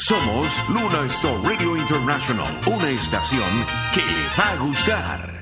Somos Luna Star Radio International, una estación que le va a gustar.